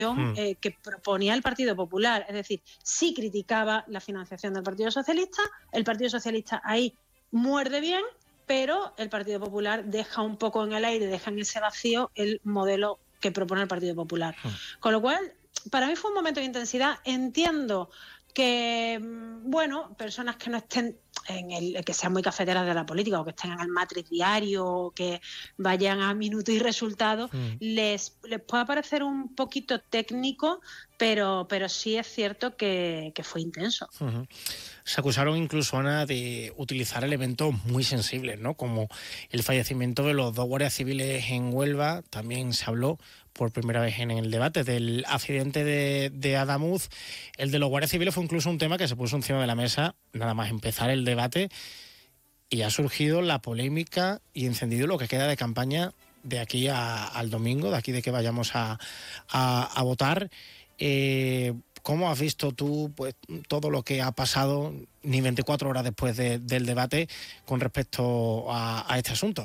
que proponía el Partido Popular. Es decir, sí criticaba la financiación del Partido Socialista, el Partido Socialista ahí muerde bien, pero el Partido Popular deja un poco en el aire, deja en ese vacío el modelo que propone el Partido Popular. Con lo cual, para mí fue un momento de intensidad. Entiendo que, bueno, personas que no estén que sean muy cafeteras de la política o que estén en el matriz diario o que vayan a minuto y resultado, les puede parecer un poquito técnico, pero sí es cierto que fue intenso. Se acusaron incluso, Ana, de utilizar elementos muy sensibles, ¿no? Como el fallecimiento de los 2 guardias civiles en Huelva. También se habló por primera vez en el debate del accidente de Adamuz. El de los guardias civiles fue incluso un tema que se puso encima de la mesa nada más empezar el debate, y ha surgido la polémica y encendido lo que queda de campaña de aquí al domingo, de aquí de que vayamos a votar. ¿Cómo has visto tú pues todo lo que ha pasado ni 24 horas después del debate con respecto a este asunto?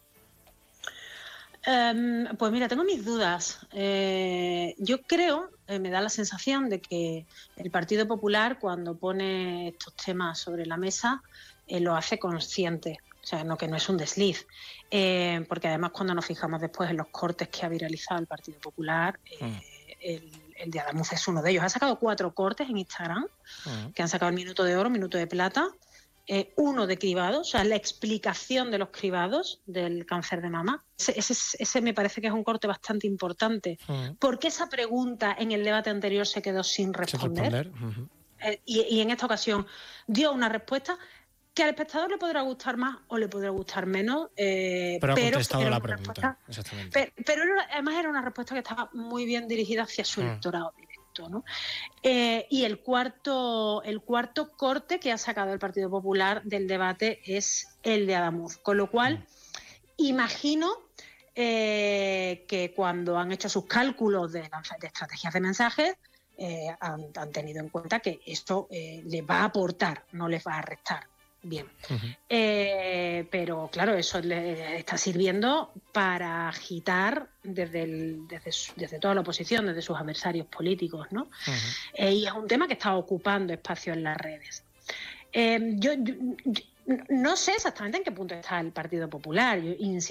Pues mira, tengo mis dudas. Yo creo, me da la sensación de que el Partido Popular, cuando pone estos temas sobre la mesa, lo hace consciente. O sea, que no es un desliz. Porque además, cuando nos fijamos después en los cortes que ha viralizado el Partido Popular, el de Adamuz es uno de ellos. Ha sacado 4 cortes en Instagram, que han sacado el minuto de oro, minuto de plata, uno de cribados, o sea, la explicación de los cribados del cáncer de mama. Ese me parece que es un corte bastante importante. ¿Por qué esa pregunta en el debate anterior se quedó sin responder? Y en esta ocasión dio una respuesta que al espectador le podrá gustar más o le podrá gustar menos. Pero ha contestado la pregunta. Exactamente. Pero además era una respuesta que estaba muy bien dirigida hacia su electorado directo, ¿no? Y el cuarto corte que ha sacado el Partido Popular del debate es el de Adamuz. Con lo cual, imagino que cuando han hecho sus cálculos de estrategias de mensajes, han tenido en cuenta que esto les va a aportar, no les va a restar. Bien, pero claro, eso le está sirviendo para agitar desde toda la oposición, desde sus adversarios políticos, ¿no? Y es un tema que está ocupando espacio en las redes. Yo no sé exactamente en qué punto está el Partido Popular. Yo insisto